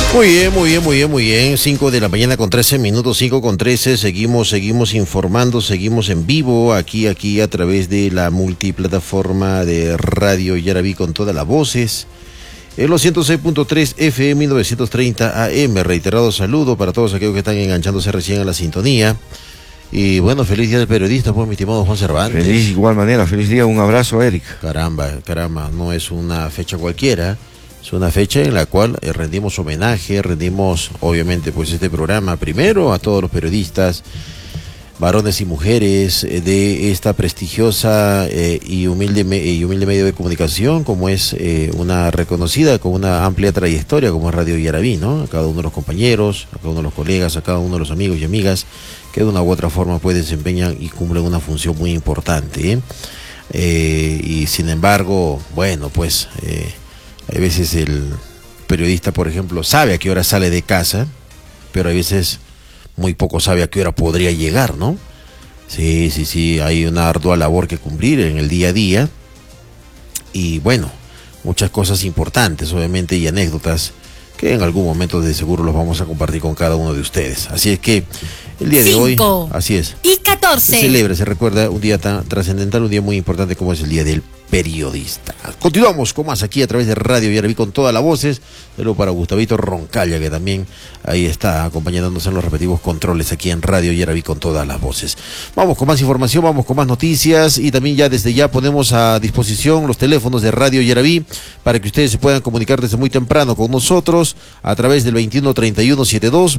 Muy bien, muy bien, muy bien, muy bien. 5 de la mañana con 13 minutos, 5 con 13. Seguimos informando, seguimos en vivo aquí a través de la multiplataforma de Radio Yaraví con todas las voces. En los 106.3 FM 1930 AM. Reiterado saludo para todos aquellos que están enganchándose recién a la sintonía. Y bueno, feliz día del periodista, pues, mi estimado Juan Cervantes. Feliz, igual manera, feliz día, un abrazo, Eric. Caramba, no es una fecha cualquiera. Es una fecha en la cual rendimos homenaje, rendimos obviamente pues este programa primero a todos los periodistas, varones y mujeres de esta prestigiosa y humilde medio de comunicación, como es una reconocida con una amplia trayectoria como es Radio Yaraví, ¿no? A cada uno de los compañeros, a cada uno de los colegas, a cada uno de los amigos y amigas que de una u otra forma pues desempeñan y cumplen una función muy importante, y sin embargo, bueno, pues hay veces el periodista, por ejemplo, sabe a qué hora sale de casa, pero hay veces muy poco sabe a qué hora podría llegar, ¿no? Sí, hay una ardua labor que cumplir en el día a día. Y bueno, muchas cosas importantes, obviamente, y anécdotas que en algún momento de seguro los vamos a compartir con cada uno de ustedes. Así es que el día de hoy, así es, y 14. se recuerda un día tan trascendental, un día muy importante como es el Día del Periodista. Continuamos con más aquí a través de Radio Yaraví con todas las voces. Saludos para Gustavito Roncalla, que también ahí está acompañándonos en los respectivos controles aquí en Radio Yaraví con todas las voces. Vamos con más información, vamos con más noticias y también ya desde ya ponemos a disposición los teléfonos de Radio Yaraví para que ustedes se puedan comunicar desde muy temprano con nosotros a través del 213172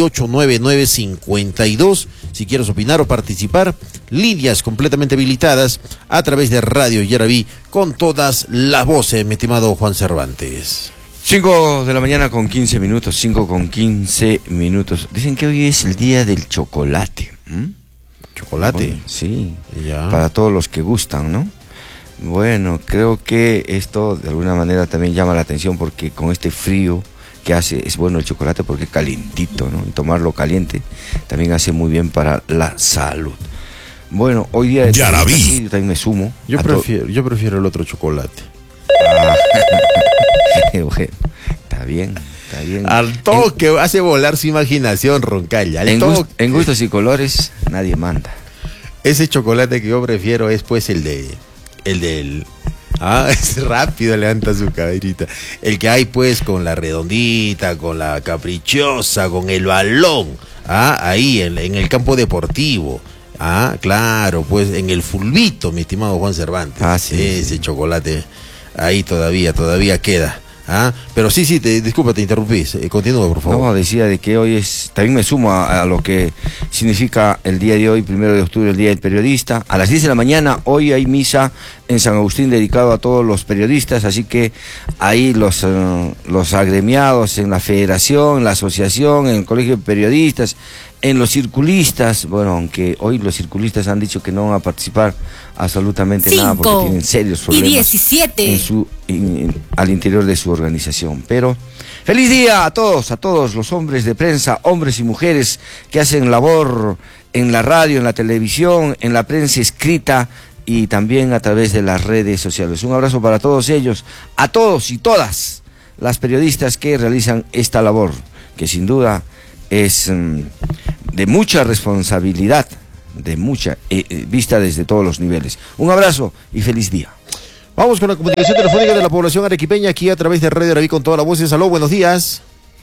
289952. Si quieres opinar o participar, líneas completamente habilitadas a través de Radio Yaraví con todas las voces, mi estimado Juan Cervantes. 5 de la mañana con 15 minutos, 5 con 15 minutos. Dicen que hoy es el día del chocolate. ¿Chocolate? Bueno, sí, ya. Para todos los que gustan, ¿no? Bueno, creo que esto de alguna manera también llama la atención porque con este frío que hace, es bueno el chocolate porque es calientito, ¿no? Y tomarlo caliente también hace muy bien para la salud. Bueno, hoy día Yaraví. Yo también me sumo. Yo prefiero el otro chocolate. Bueno, está bien. Al toque hace volar su imaginación, Roncalla. En gustos y colores nadie manda. Ese chocolate que yo prefiero es pues el del es rápido, levanta su caderita. El que hay pues con la redondita, con la caprichosa, con el balón. Ahí en el campo deportivo. Claro, pues en el fulbito, mi estimado Juan Cervantes. Sí. Ese chocolate ahí todavía queda. Pero sí, disculpa, te interrumpí. Continúa, por favor. No, decía de que hoy también me sumo a lo que significa el día de hoy, 1 de octubre, el Día del Periodista. A las 10 de la mañana, hoy hay misa en San Agustín dedicado a todos los periodistas, así que ahí los agremiados en la federación, en la asociación, en el colegio de periodistas, en los circulistas, bueno, aunque hoy los circulistas han dicho que no van a participar absolutamente nada porque tienen serios problemas y 17. al interior de su organización. Pero feliz día a todos los hombres de prensa, hombres y mujeres que hacen labor en la radio, en la televisión, en la prensa escrita y también a través de las redes sociales. Un abrazo para todos ellos, a todos y todas las periodistas que realizan esta labor, que sin duda es de mucha responsabilidad, de mucha vista desde todos los niveles. Un abrazo y feliz día. Vamos con la comunicación telefónica de la población arequipeña aquí a través de Radio Yaraví con todas las voces. Aló, buenos días.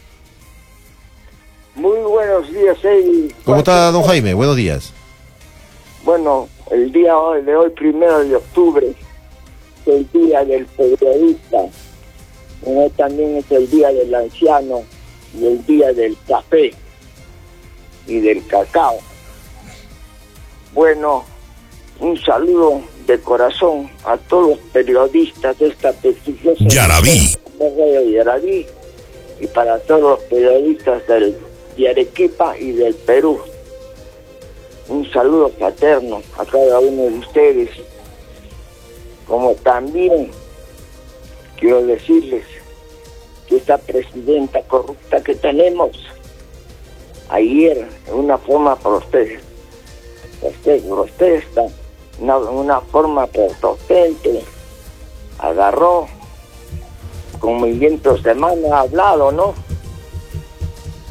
Muy buenos días, Eddie. ¿Cómo está, don Jaime? Buenos días. Bueno, el día de hoy, 1 de octubre, es el día del periodista. También es el día del anciano y el día del café y del cacao. Bueno, un saludo de corazón a todos los periodistas de esta prestigiosa Yaraví. Yaraví y para todos los periodistas de Arequipa y del Perú. Un saludo fraterno a cada uno de ustedes. Como también quiero decirles que esta presidenta corrupta que tenemos, ayer, en una forma protesta, una forma prepotente, agarró con movimientos de mano, ha hablado, ¿no?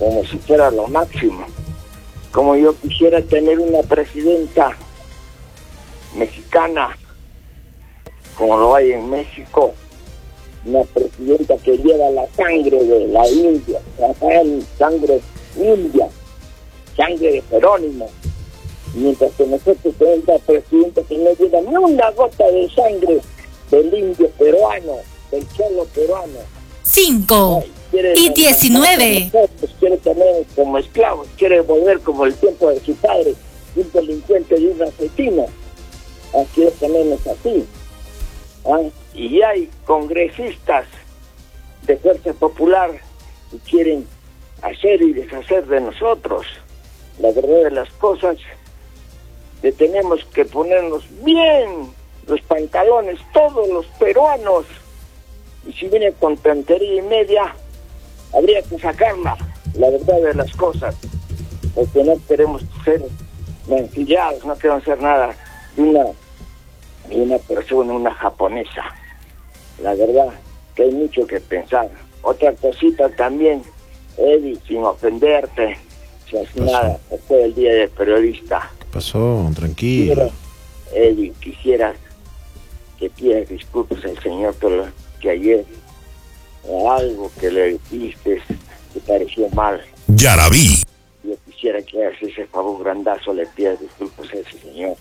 como si fuera lo máximo. Como yo quisiera tener una presidenta mexicana, como lo hay en México, una presidenta que lleva la sangre de la India, sangre india, sangre de Jerónimo, mientras que nosotros tenemos una presidenta que no lleva ni una gota de sangre del indio peruano, del cholo peruano. 5 y 19. Quiere tener como esclavos, quiere volver como el tiempo de su padre, un delincuente y un asesino. Quiere tenernos así. Y hay congresistas de Fuerza Popular que quieren hacer y deshacer de nosotros. La verdad de las cosas, que tenemos que ponernos bien los pantalones, todos los peruanos. Y si viene con tontería y media, habría que sacarla, la verdad de las cosas, porque no queremos ser mancillados, no queremos ser nada de una persona, una japonesa. La verdad que hay mucho que pensar. Otra cosita también, Eddie, sin ofenderte, si haces nada, después del día del periodista. Pasó, tranquilo. Eddie, quisiera que pidas disculpas al señor que ayer algo que le dijiste te pareció mal. Ya la vi. Yo quisiera que hagas ese favor grandazo, le pidas disculpas a ese señor.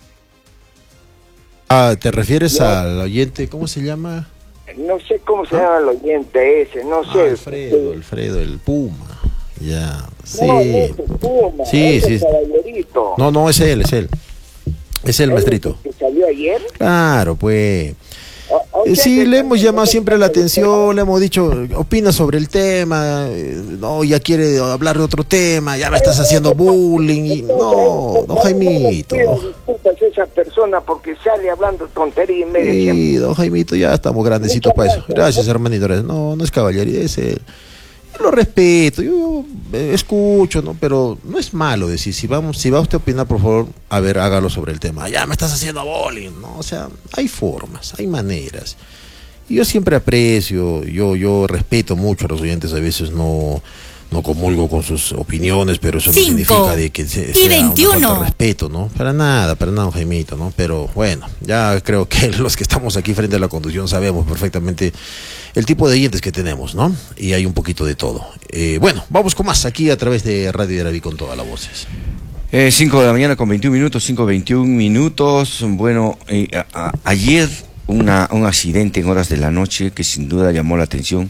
¿Te refieres al oyente? ¿Cómo se llama? No sé cómo se llama el oyente ese, no sé. Alfredo, el Puma. Ya, sí. No, ese Puma, sí, ese sí. caballerito. No, es él. Es el maestrito. ¿Que salió ayer? Claro, pues. Sí, le hemos llamado siempre la atención, le hemos dicho, opina sobre el tema, no, ya quiere hablar de otro tema, ya me estás haciendo bullying, y no Jaimito. Disculpas a esa persona porque sale hablando tontería y media. Sí, don Jaimito, ya estamos grandecitos para eso. Gracias, hermanito. No es caballería, yo lo respeto, yo escucho, ¿no? Pero no es malo decir, si va usted a opinar, por favor, a ver, hágalo sobre el tema. Ya me estás haciendo bullying, ¿no? O sea, hay formas, hay maneras. Y yo siempre aprecio, yo respeto mucho a los oyentes, a veces no comulgo con sus opiniones, pero eso no significa de que sea una falta de respeto, ¿no? Para nada, Jaimito, ¿no? Pero bueno, ya creo que los que estamos aquí frente a la conducción sabemos perfectamente el tipo de oyentes que tenemos, ¿no? Y hay un poquito de todo. Bueno, vamos con más aquí a través de Radio Yaraví con todas las voces. 5 de la mañana con 21 minutos, 5:21 minutos. Bueno, ayer un accidente en horas de la noche que sin duda llamó la atención.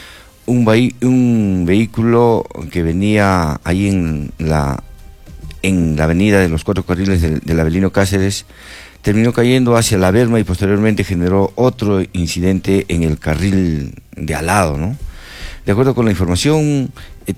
Un vehículo que venía ahí en la avenida de los 4 carriles del Avelino Cáceres terminó cayendo hacia la berma y posteriormente generó otro incidente en el carril de al lado, ¿no? De acuerdo con la información,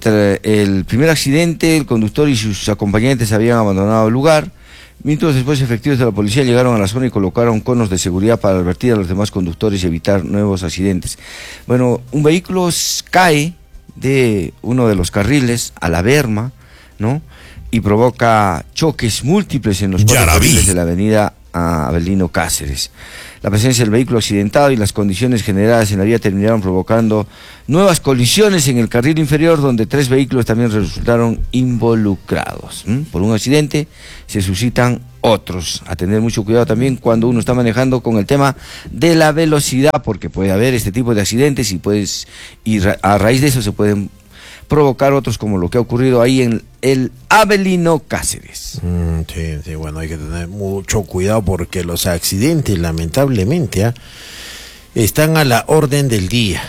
el primer accidente, el conductor y sus acompañantes habían abandonado el lugar. Minutos después, efectivos de la policía llegaron a la zona y colocaron conos de seguridad para advertir a los demás conductores y evitar nuevos accidentes. Bueno, un vehículo cae de uno de los carriles a la berma, ¿no? Y provoca choques múltiples en los 4 carriles de la avenida Avelino Cáceres. La presencia del vehículo accidentado y las condiciones generadas en la vía terminaron provocando nuevas colisiones en el carril inferior, donde 3 vehículos también resultaron involucrados. Por un accidente se suscitan otros. A tener mucho cuidado también cuando uno está manejando con el tema de la velocidad, porque puede haber este tipo de accidentes y a raíz de eso se pueden provocar otros, como lo que ha ocurrido ahí en el Avelino Cáceres. Sí, bueno, hay que tener mucho cuidado porque los accidentes, lamentablemente, están a la orden del día.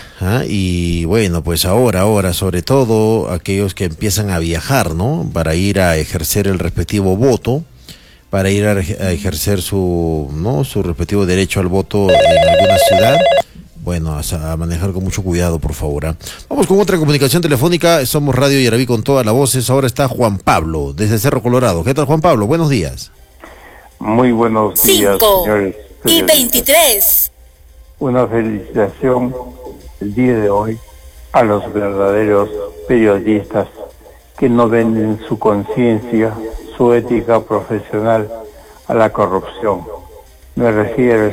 Y bueno, pues ahora, sobre todo aquellos que empiezan a viajar, ¿no? Para ir a ejercer el respectivo voto, para ir a ejercer su respectivo derecho al voto en alguna ciudad. Bueno, a manejar con mucho cuidado, por favor. Vamos con otra comunicación telefónica. Somos Radio Yaraví con todas las voces. Ahora está Juan Pablo, desde Cerro Colorado. ¿Qué tal, Juan Pablo? Buenos días. Muy buenos días, 5 señores. y 23. Una felicitación el día de hoy a los verdaderos periodistas que no venden su conciencia, su ética profesional a la corrupción. Me refiero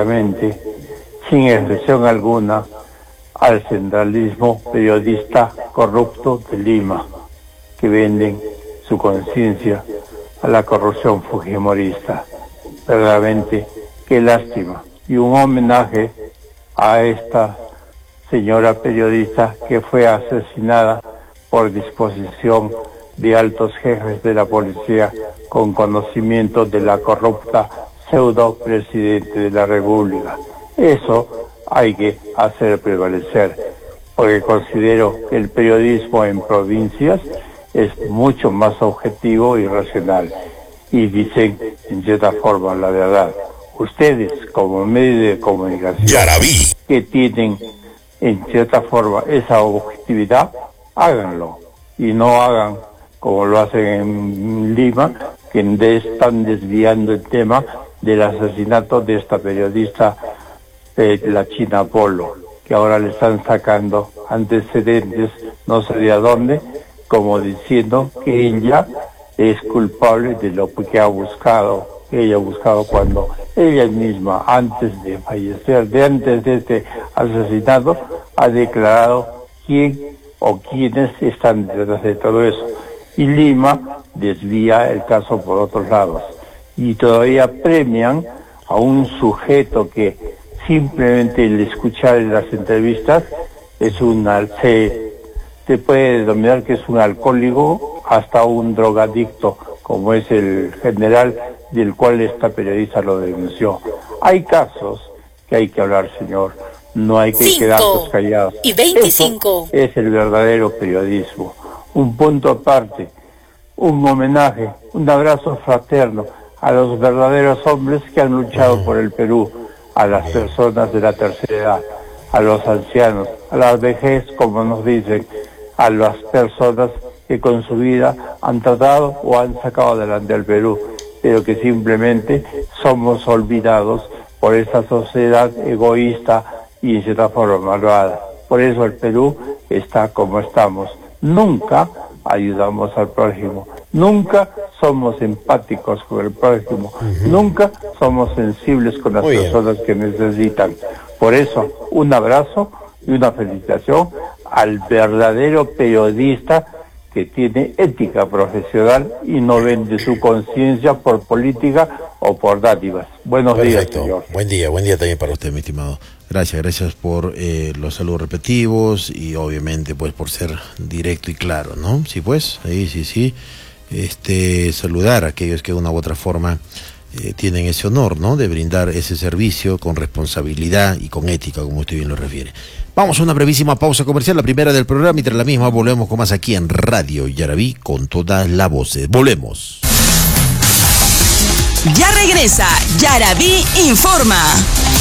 específicamente, sin excepción alguna, al centralismo periodista corruptos de Lima, que venden su conciencia a la corrupción fujimorista. Verdaderamente, qué lástima. Y un homenaje a esta señora periodista que fue asesinada por disposición de altos jefes de la policía con conocimiento de la corrupta pseudo presidente de la República. Eso hay que hacer prevalecer, porque considero que el periodismo en provincias es mucho más objetivo y racional, y dicen en cierta forma la verdad. Ustedes como medio de comunicación que tienen en cierta forma esa objetividad, háganlo, y no hagan como lo hacen en Lima, que están desviando el tema del asesinato de esta periodista, la China Polo, que ahora le están sacando antecedentes, no sé de a dónde, como diciendo que ella es culpable de lo que ha buscado, cuando ella misma, antes de fallecer, antes de este asesinato, ha declarado quién o quiénes están detrás de todo eso. Y Lima desvía el caso por otros lados. Y todavía premian a un sujeto que simplemente el escuchar en las entrevistas se puede denominar que es un alcohólico, hasta un drogadicto, como es el general del cual esta periodista lo denunció. Hay casos que hay que hablar, señor. No hay que quedarnos callados. 5:25. Eso es el verdadero periodismo. Un punto aparte, un homenaje, un abrazo fraterno a los verdaderos hombres que han luchado por el Perú, a las personas de la tercera edad, a los ancianos, a la vejez, como nos dicen, a las personas que con su vida han tratado o han sacado adelante al Perú, pero que simplemente somos olvidados por esta sociedad egoísta y en cierta forma malvada. Por eso el Perú está como estamos. Nunca ayudamos al prójimo, nunca somos empáticos con el prójimo, nunca somos sensibles con las personas que necesitan. Por eso, un abrazo y una felicitación al verdadero periodista que tiene ética profesional y no vende su conciencia por política o por dádivas. Buenos días, señor. Buen día también para usted, mi estimado. Gracias por los saludos repetitivos y obviamente pues por ser directo y claro, ¿no? Sí, pues, ahí sí. Saludar a aquellos que de una u otra forma tienen ese honor, ¿no? De brindar ese servicio con responsabilidad y con ética, como usted bien lo refiere. Vamos a una brevísima pausa comercial, la primera del programa, y tras la misma volvemos con más aquí en Radio Yaraví con todas las voces. Volvemos. Ya regresa Yaraví Informa.